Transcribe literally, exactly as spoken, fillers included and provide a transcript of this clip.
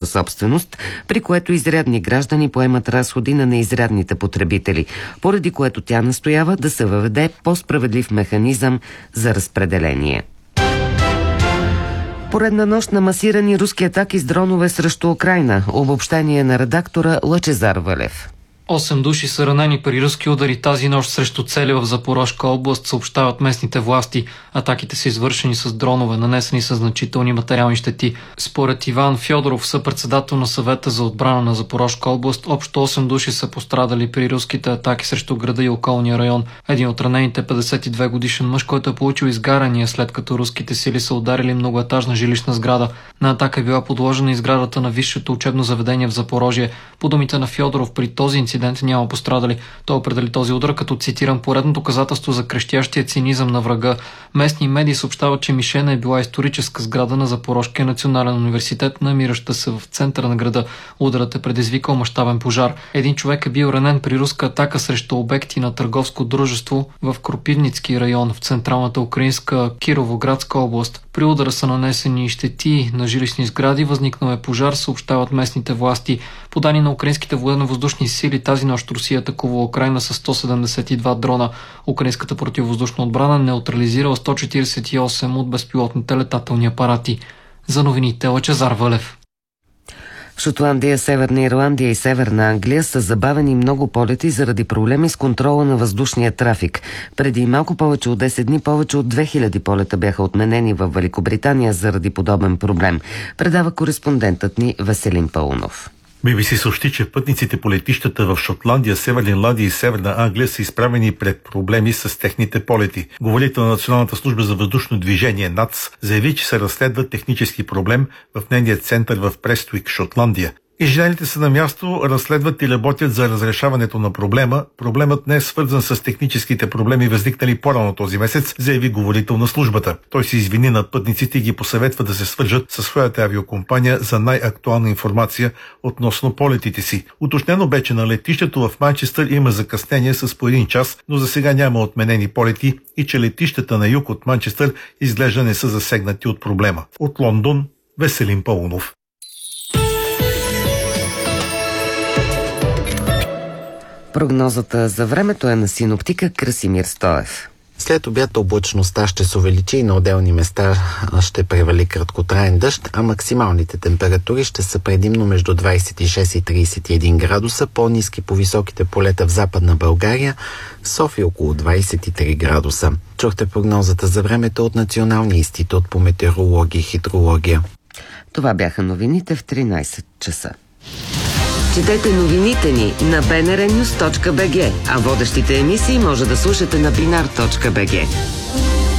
собственост, при което изрядни граждани поемат разходи на неизрядните потребители, поради което тя настоява да се въведе по-справедлив механизъм за разпределение. Поредна нощ на масирани руски атаки с дронове срещу Украйна. Обобщение на редактора Лъчезар Вълев. Осем души са ранени при руски удари тази нощ срещу цели в Запорожка област, съобщават местните власти. Атаките са извършени с дронове, нанесени са значителни материални щети. Според Иван Фьодоров, съпредседател на съвета за отбрана на Запорожка област, общо осем души са пострадали при руските атаки срещу града и околния район. Един от ранените петдесет и две годишен мъж, който е получил изгаряния след като руските сили са ударили многоетажна жилищна сграда. На атака е била подложена изградата на висшето учебно заведение в Запорожие. По думите на Фьодоров, при този инцидент няма пострадали. Той определи този удар като, цитирам, поредно доказателство за крещящия цинизъм на врага. Местни медии съобщават, че мишена е била историческа сграда на Запорожкия национален университет, намираща се в центъра на града. Ударът е предизвикал мащабен пожар. Един човек е бил ранен при руска атака срещу обекти на търговско дружество в Кропивницки район в централната украинска Кировоградска област. При удара са нанесени щети на жилищни сгради, възникнал е пожар, съобщават местните власти. По данни на украинските военно-въздушни сили, тази нощ Русия атакува Украйна с сто седемдесет и два дрона. Украинската противовъздушна отбрана неутрализирала сто четиридесет и осем от безпилотните летателни апарати. За новините Лъчезар Вълев. В Шотландия, Северна Ирландия и Северна Англия са забавени много полети заради проблеми с контрола на въздушния трафик. Преди малко повече от десет дни повече от две хиляди полета бяха отменени в Великобритания заради подобен проблем. Предава кореспондентът ни Веселин Паунов. Би би си съобщи, че пътниците по летищата в Шотландия, Северна Ирландия и Северна Англия са изправени пред проблеми с техните полети. Говорител на Националната служба за въздушно движение НАЦ заяви, че се разследва технически проблем в нейния център в Прествик, Шотландия. Инженерите са на място, разследват и работят за разрешаването на проблема. Проблемът не е свързан с техническите проблеми, възникнали по-рано този месец, заяви говорител на службата. Той се извини над пътниците и ги посъветва да се свържат със своята авиокомпания за най-актуална информация относно полетите си. Уточнено бе, че на летището в Манчестър има закъснение с по един час, но за сега няма отменени полети и че летищата на юг от Манчестър изглежда не са засегнати от проблема. От Лондон, Веселин Паунов. Прогнозата за времето е на синоптика Красимир Стоев. След обяд облачността ще се увеличи и на отделни места ще превали краткотраен дъжд, а максималните температури ще са предимно между двадесет и шест и тридесет и един градуса, по-ниски по високите полета в Западна България, София около двадесет и три градуса. Чухте прогнозата за времето от Националния институт по метеорология и хидрология. Това бяха новините в тринадесет часа. Четете новините ни на би ен ар нюс точка би джи, а водещите емисии може да слушате на бинар точка би джи.